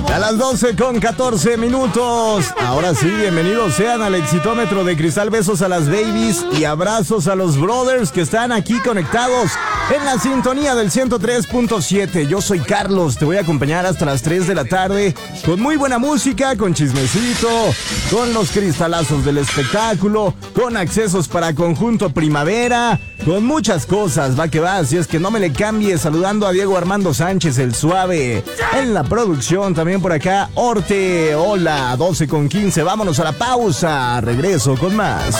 A las 12:14. Ahora sí, bienvenidos sean al Exitómetro de Cristal. Besos a las babies y abrazos a los brothers que están aquí conectados en la sintonía del 103.7. Yo soy Carlos, te voy a acompañar hasta las 3 de la tarde con muy buena música, con chismecito, con los cristalazos del espectáculo, con accesos para Conjunto Primavera, con muchas cosas, va que va, así es que no me le cambies. Saludando a Diego Armando Sánchez, el suave, en la producción, también por acá, Orte, hola, 12:15, vámonos a la pausa, regreso con más.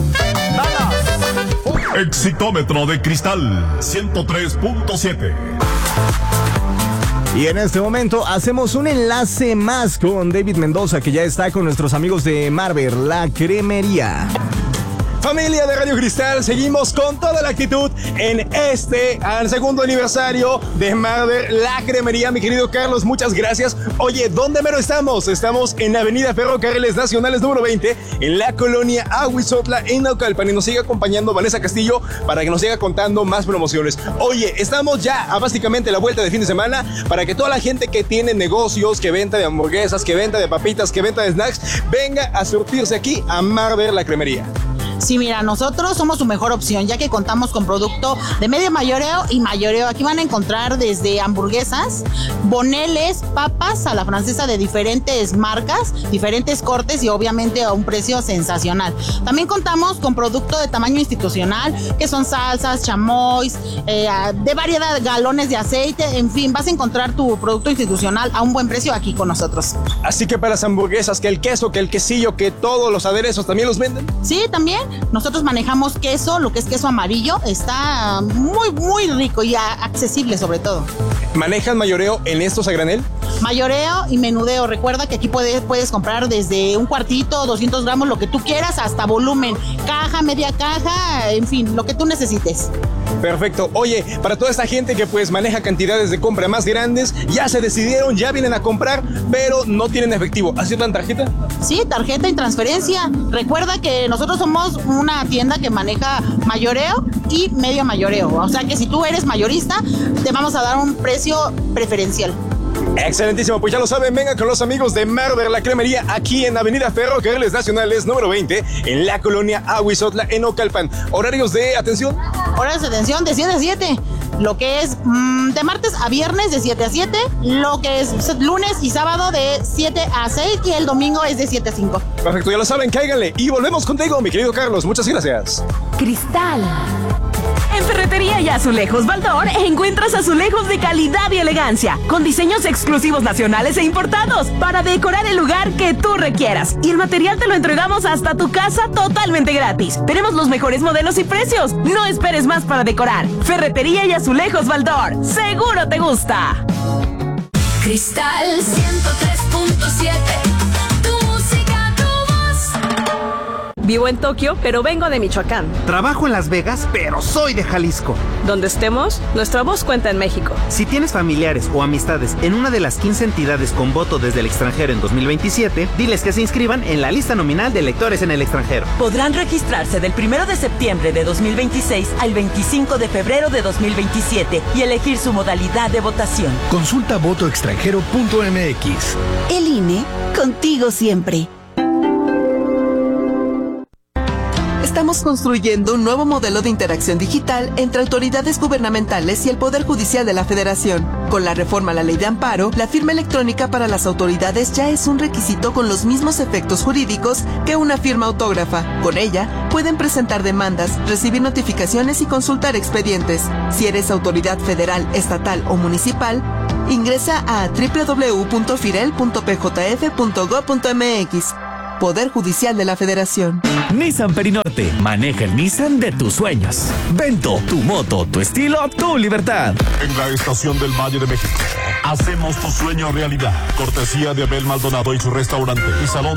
Exitómetro de Cristal 103.7. Y en este momento hacemos un enlace más con David Mendoza, que ya está con nuestros amigos de Marber, la cremería. Familia de Radio Cristal, seguimos con toda la actitud en al segundo aniversario de Marber, la cremería. Mi querido Carlos, muchas gracias. Oye, ¿dónde mero estamos? Estamos en Avenida Ferrocarriles Nacionales número 20, en la colonia Ahuizotla, en Naucalpan. Y nos sigue acompañando Vanessa Castillo para que nos siga contando más promociones. Oye, estamos ya a básicamente la vuelta de fin de semana para que toda la gente que tiene negocios, que venta de hamburguesas, que venta de papitas, que venta de snacks, venga a surtirse aquí a Marber, la cremería. Sí, mira, nosotros somos su mejor opción, ya que contamos con producto de medio mayoreo y mayoreo. Aquí van a encontrar desde hamburguesas, boneles, papas a la francesa de diferentes marcas, diferentes cortes y obviamente a un precio sensacional. También contamos con producto de tamaño institucional, que son salsas, chamois, de variedad, galones de aceite, en fin, vas a encontrar tu producto institucional a un buen precio aquí con nosotros. Así que para las hamburguesas, que el queso, que el quesillo, que todos los aderezos, ¿también los venden? Sí, también. Nosotros manejamos queso, lo que es queso amarillo, está muy, muy rico y accesible sobre todo. ¿Manejan mayoreo en estos a granel? Mayoreo y menudeo. Recuerda que aquí puedes comprar desde un cuartito, 200 gramos, lo que tú quieras, hasta volumen. Caja, media caja, en fin, lo que tú necesites. Perfecto. Oye, para toda esta gente que pues maneja cantidades de compra más grandes, ya se decidieron, ya vienen a comprar, pero no tienen efectivo. ¿Aceptan tarjeta? Sí, tarjeta y transferencia. Recuerda que nosotros somos una tienda que maneja mayoreo y medio mayoreo. O sea que si tú eres mayorista, te vamos a dar un precio preferencial. Excelentísimo, pues ya lo saben, vengan con los amigos de Marber, la cremería, aquí en Avenida Ferrocarriles Nacionales número 20, en la colonia Ahuizotla, en Naucalpan. ¿Horarios de atención? Horarios de atención de 7 a 7. Lo que es de martes a viernes de 7 a 7, lo que es lunes y sábado de 7 a 6 y el domingo es de 7 a 5. Perfecto, ya lo saben, cáiganle y volvemos contigo, mi querido Carlos. Muchas gracias. Cristal. En Ferretería y Azulejos Baldor encuentras azulejos de calidad y elegancia, con diseños exclusivos nacionales e importados, para decorar el lugar que tú requieras. Y el material te lo entregamos hasta tu casa totalmente gratis. Tenemos los mejores modelos y precios. No esperes más para decorar. Ferretería y Azulejos Baldor. ¡Seguro te gusta! Cristal 103.7. Vivo en Tokio, pero vengo de Michoacán. Trabajo en Las Vegas, pero soy de Jalisco. Donde estemos, nuestra voz cuenta en México. Si tienes familiares o amistades en una de las 15 entidades con voto desde el extranjero en 2027, diles que se inscriban en la lista nominal de electores en el extranjero. Podrán registrarse del 1 de septiembre de 2026 al 25 de febrero de 2027 y elegir su modalidad de votación. Consulta votoextranjero.mx. El INE, contigo siempre. Estamos construyendo un nuevo modelo de interacción digital entre autoridades gubernamentales y el Poder Judicial de la Federación. Con la reforma a la Ley de Amparo, la firma electrónica para las autoridades ya es un requisito con los mismos efectos jurídicos que una firma autógrafa. Con ella, pueden presentar demandas, recibir notificaciones y consultar expedientes. Si eres autoridad federal, estatal o municipal, ingresa a www.firel.pjf.gov.mx. Poder Judicial de la Federación. Nissan Perinorte. Maneja el Nissan de tus sueños. Vento, tu moto, tu estilo, tu libertad. En la estación del Valle de México, hacemos tu sueño realidad. Cortesía de Abel Maldonado y su restaurante y salón